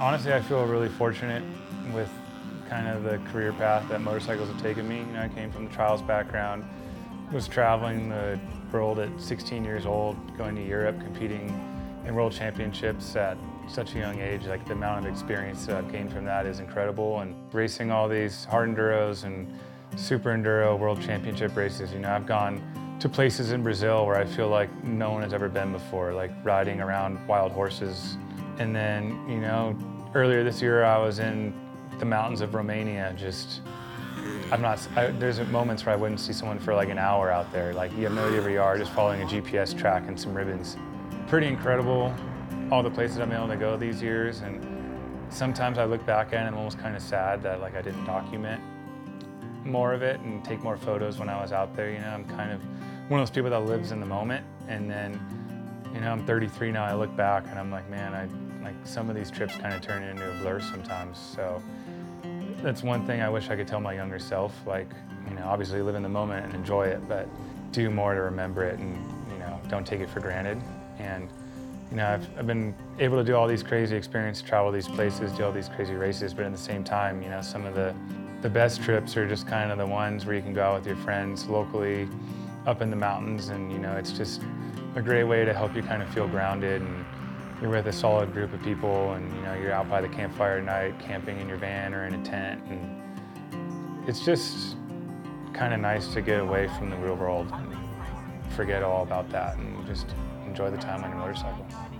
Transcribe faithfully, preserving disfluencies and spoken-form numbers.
Honestly, I feel really fortunate with kind of the career path that motorcycles have taken me. You know, I came from the trials background, was traveling the world at sixteen years old, going to Europe, competing in world championships at such a young age. Like the amount of experience that I've gained from that is incredible. And racing all these hard enduros and super enduro world championship races, you know, I've gone to places in Brazil where I feel like no one has ever been before, like riding around wild horses. And then, you know, earlier this year I was in the mountains of Romania. Just, I'm not, I, there's moments where I wouldn't see someone for like an hour out there. Like you have no idea where you are, just following a G P S track and some ribbons. Pretty incredible, all the places I've been able to go these years. And sometimes I look back at it and I'm almost kind of sad that like I didn't document more of it and take more photos when I was out there. You know, I'm kind of one of those people that lives in the moment. And then, you know, I'm thirty-three now, I look back and I'm like, man, I like some of these trips kind of turn into a blur sometimes. So that's one thing I wish I could tell my younger self. Like, you know, obviously live in the moment and enjoy it, but do more to remember it and, you know, don't take it for granted. And, you know, I've, I've been able to do all these crazy experiences, travel these places, do all these crazy races, but at the same time, you know, some of the, the best trips are just kind of the ones where you can go out with your friends locally, up in the mountains, and, you know, it's just a great way to help you kind of feel grounded, and you're with a solid group of people, and, you know, you're out by the campfire at night, camping in your van or in a tent, and it's just kind of nice to get away from the real world and forget all about that and just enjoy the time on your motorcycle.